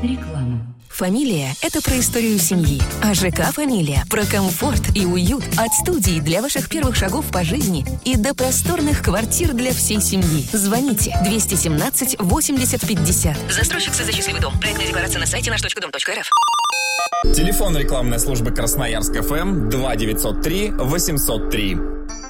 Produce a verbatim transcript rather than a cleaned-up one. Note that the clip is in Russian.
Реклама. Фамилия – это про историю семьи, а ЖК «Фамилия» – про комфорт и уют. От студии для ваших первых шагов по жизни и до просторных квартир для всей семьи. Звоните двести семнадцать восемьдесят пятьдесят. Застройщик СЗ «Счастливый дом». Проектная декларация на сайте наш точка дом точка эр эф. Телефон рекламной службы Красноярск ФМ два девятьсот три восемьсот три.